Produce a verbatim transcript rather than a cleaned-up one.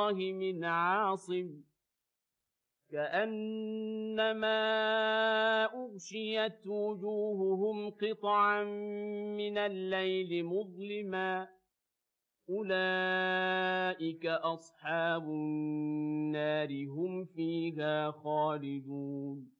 الله من عاصم كأنما أغشيت وجوههم قطعا من الليل مظلما أولئك أصحاب النار هم فيها خالدون